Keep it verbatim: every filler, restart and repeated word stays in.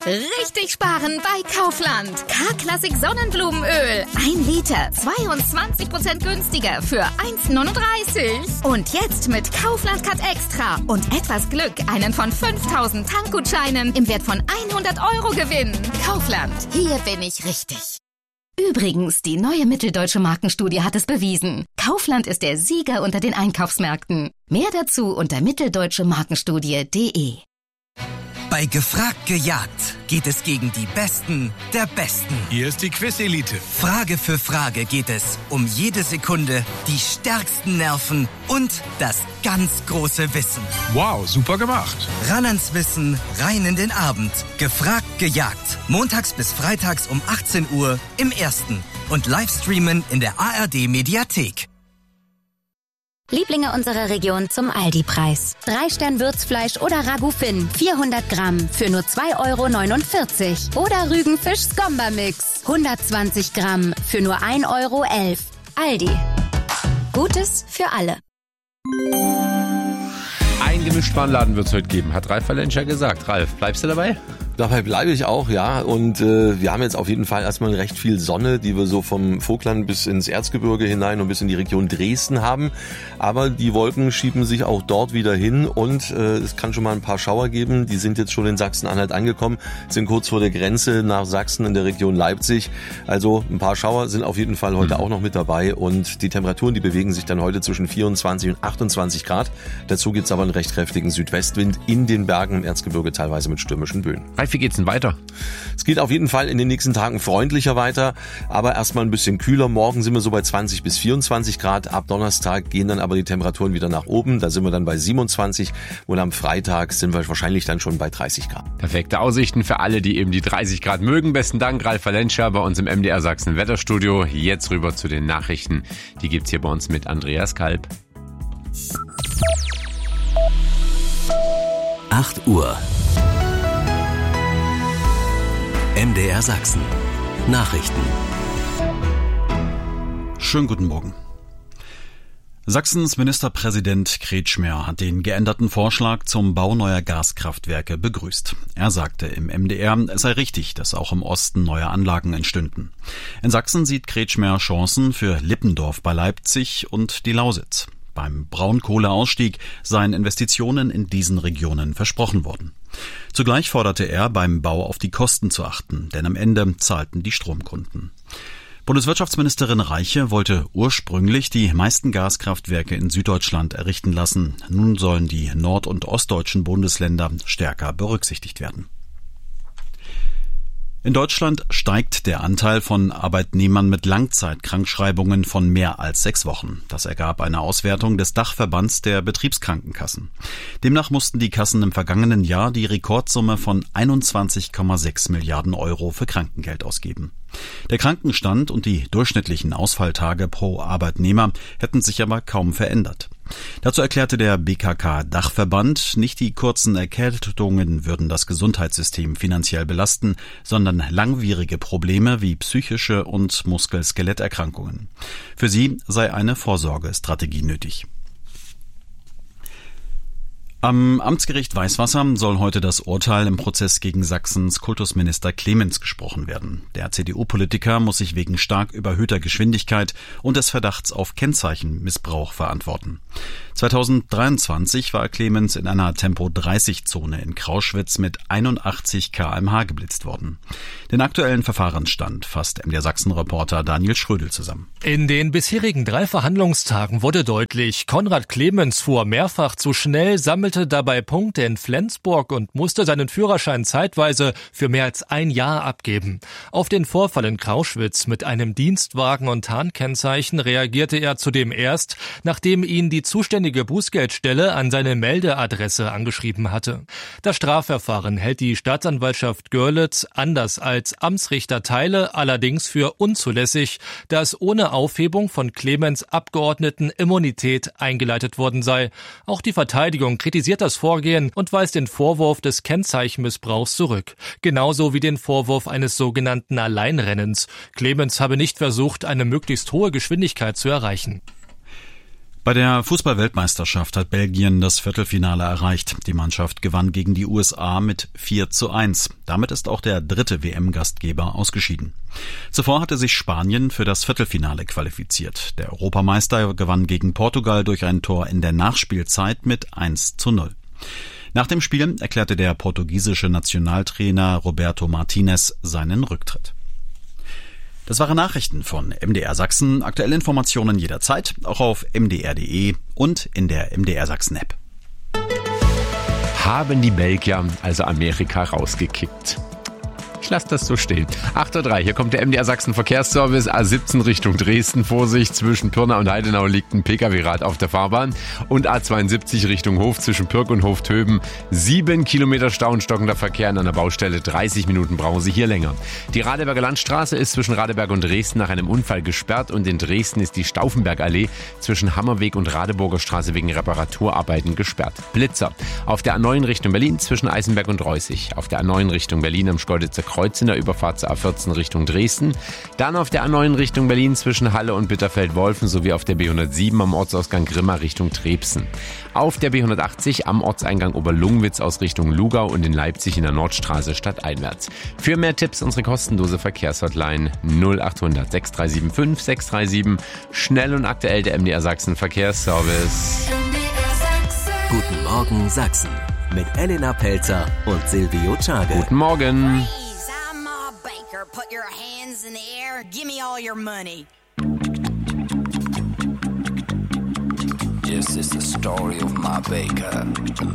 Richtig sparen bei Kaufland. K-Klassik Sonnenblumenöl. Ein Liter, zweiundzwanzig Prozent günstiger für eins Komma neununddreißig. Und jetzt mit Kaufland Cut Extra und etwas Glück einen von fünftausend Tankgutscheinen im Wert von hundert Euro gewinnen. Kaufland, hier bin ich richtig. Übrigens, die neue Mitteldeutsche Markenstudie hat es bewiesen. Kaufland ist der Sieger unter den Einkaufsmärkten. Mehr dazu unter mitteldeutsche markenstudie punkt de. Bei Gefragt gejagt geht es gegen die Besten der Besten. Hier ist die Quiz-Elite. Frage für Frage geht es um jede Sekunde, die stärksten Nerven und das ganz große Wissen. Wow, super gemacht. Ran ans Wissen, rein in den Abend. Gefragt gejagt. Montags bis freitags um achtzehn Uhr im Ersten. Und Livestreamen in der A R D-Mediathek. Lieblinge unserer Region zum Aldi-Preis. Drei Stern Würzfleisch oder Ragout Finn, vierhundert Gramm für nur zwei Euro neunundvierzig. Oder Rügenfisch Skomba-Mix, hundertzwanzig Gramm für nur ein Euro elf. Aldi. Gutes für alle. Ein Gemischtwarenladen wird es heute geben, hat Ralf Valenscher gesagt. Ralf, bleibst du dabei? Dabei bleibe ich auch, ja. Und äh, wir haben jetzt auf jeden Fall erstmal recht viel Sonne, die wir so vom Vogtland bis ins Erzgebirge hinein und bis in die Region Dresden haben. Aber die Wolken schieben sich auch dort wieder hin und äh, es kann schon mal ein paar Schauer geben. Die sind jetzt schon in Sachsen-Anhalt angekommen, sind kurz vor der Grenze nach Sachsen in der Region Leipzig. Also ein paar Schauer sind auf jeden Fall heute mhm. auch noch mit dabei. Und die Temperaturen, die bewegen sich dann heute zwischen vierundzwanzig und achtundzwanzig Grad. Dazu gibt's aber einen recht kräftigen Südwestwind in den Bergen im Erzgebirge, teilweise mit stürmischen Böen. Wie geht's denn weiter? Es geht auf jeden Fall in den nächsten Tagen freundlicher weiter, aber erstmal ein bisschen kühler. Morgen sind wir so bei zwanzig bis vierundzwanzig Grad. Ab Donnerstag gehen dann aber die Temperaturen wieder nach oben. Da sind wir dann bei siebenundzwanzig und am Freitag sind wir wahrscheinlich dann schon bei dreißig Grad. Perfekte Aussichten für alle, die eben die dreißig Grad mögen. Besten Dank, Ralf Valenscher bei uns im M D R Sachsen Wetterstudio. Jetzt rüber zu den Nachrichten. Die gibt's hier bei uns mit Andreas Kalb. acht Uhr. M D R Sachsen. Nachrichten. Schönen guten Morgen. Sachsens Ministerpräsident Kretschmer hat den geänderten Vorschlag zum Bau neuer Gaskraftwerke begrüßt. Er sagte im M D R, es sei richtig, dass auch im Osten neue Anlagen entstünden. In Sachsen sieht Kretschmer Chancen für Lippendorf bei Leipzig und die Lausitz. Beim Braunkohleausstieg seien Investitionen in diesen Regionen versprochen worden. Zugleich forderte er, beim Bau auf die Kosten zu achten, denn am Ende zahlten die Stromkunden. Bundeswirtschaftsministerin Reiche wollte ursprünglich die meisten Gaskraftwerke in Süddeutschland errichten lassen. Nun sollen die nord- und ostdeutschen Bundesländer stärker berücksichtigt werden. In Deutschland steigt der Anteil von Arbeitnehmern mit Langzeitkrankschreibungen von mehr als sechs Wochen. Das ergab eine Auswertung des Dachverbands der Betriebskrankenkassen. Demnach mussten die Kassen im vergangenen Jahr die Rekordsumme von einundzwanzig Komma sechs Milliarden Euro für Krankengeld ausgeben. Der Krankenstand und die durchschnittlichen Ausfalltage pro Arbeitnehmer hätten sich aber kaum verändert. Dazu erklärte der B K K-Dachverband, nicht die kurzen Erkältungen würden das Gesundheitssystem finanziell belasten, sondern langwierige Probleme wie psychische und Muskel-Skeletterkrankungen. Für sie sei eine Vorsorgestrategie nötig. Am Amtsgericht Weißwasser soll heute das Urteil im Prozess gegen Sachsens Kultusminister Clemens gesprochen werden. Der C D U-Politiker muss sich wegen stark überhöhter Geschwindigkeit und des Verdachts auf Kennzeichenmissbrauch verantworten. zweitausenddreiundzwanzig war Clemens in einer Tempo dreißig Zone in Krauschwitz mit einundachtzig Kilometer pro Stunde geblitzt worden. Den aktuellen Verfahrensstand fasst M D R Sachsen-Reporter Daniel Schrödel zusammen. In den bisherigen drei Verhandlungstagen wurde deutlich, Konrad Clemens fuhr mehrfach zu schnell, sammelte dabei Punkte in Flensburg und musste seinen Führerschein zeitweise für mehr als ein Jahr abgeben. Auf den Vorfall in Krauschwitz mit einem Dienstwagen und Tarnkennzeichen reagierte er zudem erst, nachdem ihn die zuständige Bußgeldstelle an seine Meldeadresse angeschrieben hatte. Das Strafverfahren hält die Staatsanwaltschaft Görlitz anders als Amtsrichter Theile allerdings für unzulässig, da es ohne Aufhebung von Clemens Abgeordnetenimmunität eingeleitet worden sei. Auch die Verteidigung kritisiert das Vorgehen und weist den Vorwurf des Kennzeichenmissbrauchs zurück. Genauso wie den Vorwurf eines sogenannten Alleinrennens. Clemens habe nicht versucht, eine möglichst hohe Geschwindigkeit zu erreichen. Bei der Fußball-Weltmeisterschaft hat Belgien das Viertelfinale erreicht. Die Mannschaft gewann gegen die U S A mit vier zu eins. Damit ist auch der dritte W M-Gastgeber ausgeschieden. Zuvor hatte sich Spanien für das Viertelfinale qualifiziert. Der Europameister gewann gegen Portugal durch ein Tor in der Nachspielzeit mit eins zu null. Nach dem Spiel erklärte der portugiesische Nationaltrainer Roberto Martinez seinen Rücktritt. Das waren Nachrichten von M D R Sachsen. Aktuelle Informationen jederzeit, auch auf m d r punkt d e und in der M D R Sachsen App. Haben die Belgier also Amerika rausgekickt? Ich lasse das so stehen. acht Uhr drei, hier kommt der M D R Sachsen Verkehrsservice. A siebzehn Richtung Dresden. Vorsicht, zwischen Pirna und Heidenau liegt ein P K W-Rad auf der Fahrbahn. Und A zweiundsiebzig Richtung Hof zwischen Pirk und Hoftöben. Sieben Kilometer Stau und stockender Verkehr an einer Baustelle. dreißig Minuten brauchen Sie hier länger. Die Radeberger Landstraße ist zwischen Radeberg und Dresden nach einem Unfall gesperrt. Und in Dresden ist die Stauffenbergallee zwischen Hammerweg und Radeburger Straße wegen Reparaturarbeiten gesperrt. Blitzer. Auf der A neun Richtung Berlin zwischen Eisenberg und Reußig. Auf der A neun Richtung Berlin am Schkeuditzer Kreuz in der Überfahrt zur A vierzehn Richtung Dresden. Dann auf der A neun Richtung Berlin zwischen Halle und Bitterfeld-Wolfen sowie auf der B hundertsieben am Ortsausgang Grimma Richtung Trebsen. Auf der B hundertachtzig am Ortseingang Oberlungwitz aus Richtung Lugau und in Leipzig in der Nordstraße stadteinwärts. Für mehr Tipps unsere kostenlose Verkehrshotline null acht hundert sechs drei sieben fünf sechs drei sieben. Schnell und aktuell der M D R Sachsen Verkehrsservice. Guten Morgen Sachsen mit Elena Pelzer und Silvio Czage. Guten Morgen. Put your hands in the air, give me all your money. This is the story of my baker, the